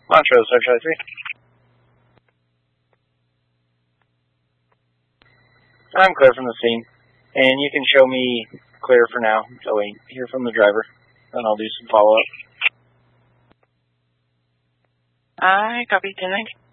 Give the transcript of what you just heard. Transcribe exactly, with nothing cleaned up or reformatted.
Montrose, Search Charlie three. I'm clear from the scene. And you can show me clear for now until we hear from the driver. Then I'll do some follow-up. I copy ten ninety.